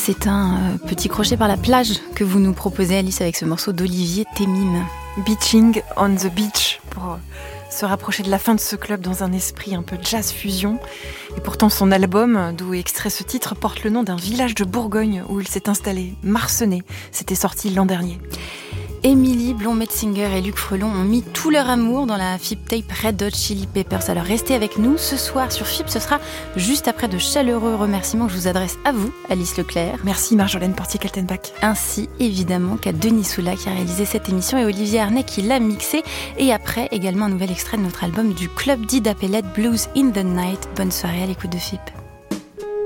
c'est un petit crochet par la plage que vous nous proposez, Alice, avec ce morceau d'Olivier Temim. Beaching on the beach, pour se rapprocher de la fin de ce club dans un esprit un peu jazz fusion. Et pourtant son album, d'où est extrait ce titre, porte le nom d'un village de Bourgogne où il s'est installé, Marcenay. C'était sorti l'an dernier. Émilie Blond-Metzinger et Luc Frelon ont mis tout leur amour dans la FIP Tape Red Hot Chili Peppers. Alors restez avec nous ce soir sur FIP, ce sera juste après de chaleureux remerciements que je vous adresse à vous, Alice Leclerc. Merci Marjolaine Portier-Kaltenbach. Ainsi évidemment qu'à Denis Soula qui a réalisé cette émission et Olivier Arnay qui l'a mixé. Et après également un nouvel extrait de notre album du Club d'Ida Pellet, Blues in the Night. Bonne soirée à l'écoute de FIP.